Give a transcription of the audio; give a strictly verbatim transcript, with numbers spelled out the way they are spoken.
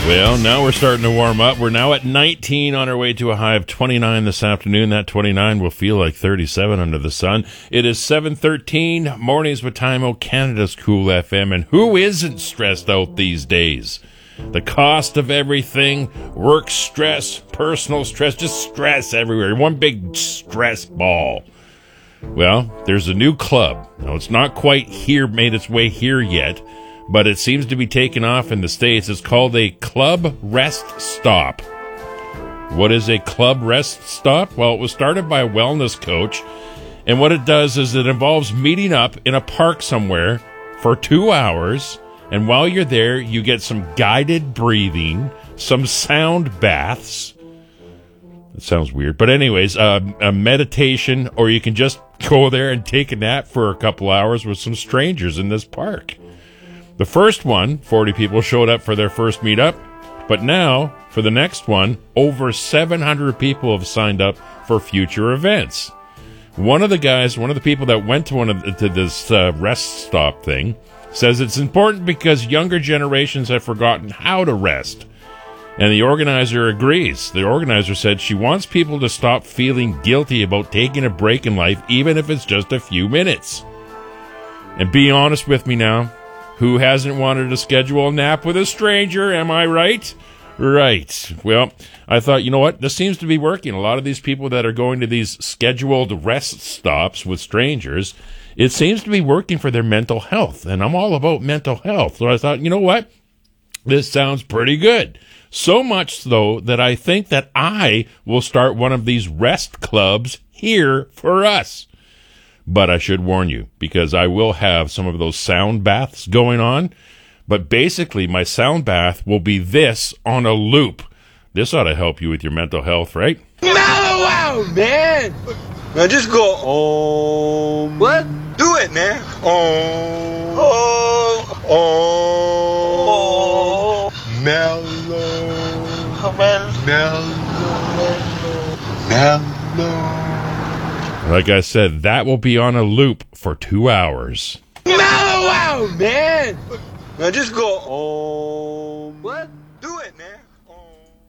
Well, now we're starting to warm up. We're now at nineteen, on our way to a high of twenty-nine this afternoon. That twenty-nine will feel like thirty-seven under the sun. It is seven thirteen, mornings with Time-O, Canada's Cool F M. And who isn't stressed out these days? The cost of everything, work stress, personal stress, just stress everywhere. One big stress ball. Well, there's a new club. Now, it's not quite here, made its way here yet, but it seems to be taking off in the States. It's called a Club Rest Stop. What is a Club Rest Stop? Well, it was started by a wellness coach, and what it does is it involves meeting up in a park somewhere for two hours, and while you're there, you get some guided breathing, some sound baths. It sounds weird, but anyways, uh, a meditation, or you can just go there and take a nap for a couple hours with some strangers in this park. The first one, forty people showed up for their first meetup, but now, for the next one, over seven hundred people have signed up for future events. One of the guys, one of the people that went to one of the, to this uh, rest stop thing, says it's important because younger generations have forgotten how to rest. And the organizer agrees. The organizer said she wants people to stop feeling guilty about taking a break in life, even if it's just a few minutes. And be honest with me now. Who hasn't wanted to schedule a nap with a stranger? Am I right? Right. Well, I thought, you know what? This seems to be working. A lot of these people that are going to these scheduled rest stops with strangers, it seems to be working for their mental health. And I'm all about mental health. So I thought, you know what? This sounds pretty good. So much, though, that I think that I will start one of these rest clubs here for us. But I should warn you, because I will have some of those sound baths going on. But basically, my sound bath will be this on a loop. This ought to help you with your mental health, right? Mellow out, man! Now just go, oh. What? Do it, man. Oh. Oh. Oh. Oh. Mellow. Mellow. Mellow. Mellow. Like I said, that will be on a loop for two hours. Mellow out, man! Now just go, oh. What?